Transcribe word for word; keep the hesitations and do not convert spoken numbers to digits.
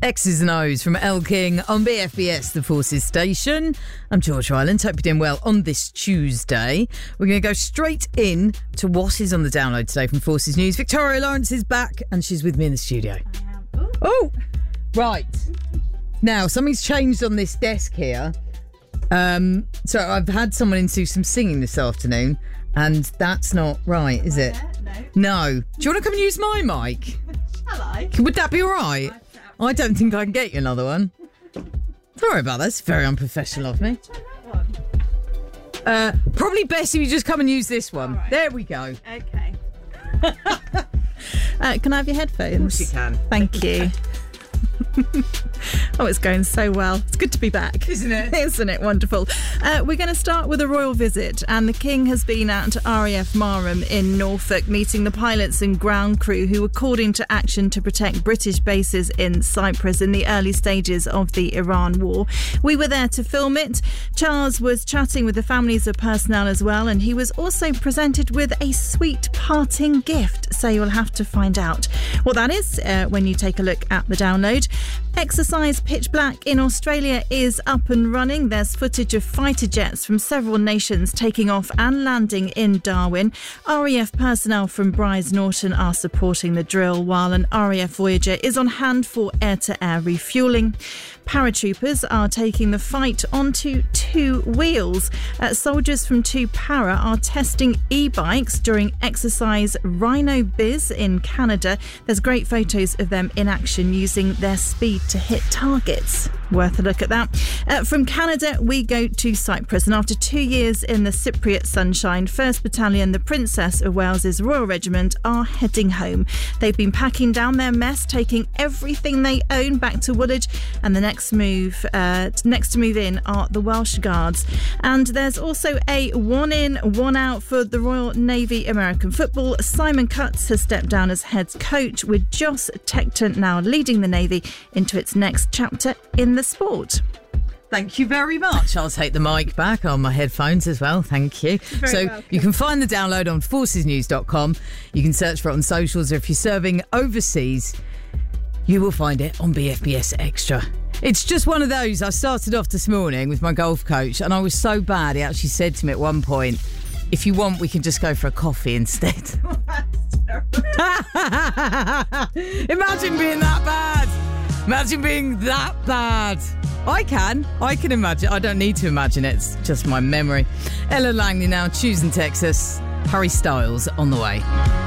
X's and O's from Elle King on B F B S, the Forces Station. I'm George Ryland. Hope you're doing well on this Tuesday. We're going to go straight in to what is on the download today from Forces News. Victoria Lawrence is back and she's with me in the studio. I am. Oh, right. Now, something's changed on this desk here. Um, so I've had someone in do some singing this afternoon and that's not right, is it? No. No. Do you want to come and use my mic? I like. Would that be all right? I don't think I can get you another one. Sorry about that. It's very unprofessional of me. Try that one. Uh, probably best if you just come and use this one. Right. There we go. Okay. Uh, can I have your headphones? Of course you can. Thank you. Oh, it's going so well. It's good to be back. Isn't it? Isn't it wonderful? Uh, we're going to start with a royal visit, and the King has been at R A F Marham in Norfolk meeting the pilots and ground crew who were called into action to protect British bases in Cyprus in the early stages of the Iran war. We were there to film it. Charles was chatting with the families of personnel as well, and he was also presented with a sweet parting gift, so you'll have to find out what that is uh, when you take a look at the download. Exercise Pitch Black in Australia is up and running. There's footage of fighter jets from several nations taking off and landing in Darwin. R A F personnel from Brize Norton are supporting the drill, while an R A F Voyager is on hand for air-to-air refuelling. Paratroopers are taking the fight onto two wheels. Uh, soldiers from two para are testing e-bikes during exercise Rhino Biz in Canada. There's great photos of them in action using their speed to hit targets. Worth a look at that. Uh, from Canada, we go to Cyprus, and after two years in the Cypriot sunshine, first Battalion, the Princess of Wales's Royal Regiment, are heading home. They've been packing down their mess, taking everything they own back to Woolwich, and the next move, uh, next to move in are the Welsh Guards. And there's also a one in, one out for the Royal Navy American football. Simon Cutts has stepped down as head coach, with Joss Tecton now leading the Navy into its next chapter in the sport. Thank you very much. I'll take the mic back on my headphones as well. Thank you. Very so welcome. you can find the download on forces news dot com. You can search for it on socials, or if you're serving overseas, you will find it on B F B S Extra. It's just one of those. I started off this morning with my golf coach and I was so bad, he actually said to me at one point, if you want, we can just go for a coffee instead. Imagine being that bad. Imagine being that bad. I can. I can imagine. I don't need to imagine it. It's just my memory. Ella Langley now, Choosing Texas. Harry Styles on the way.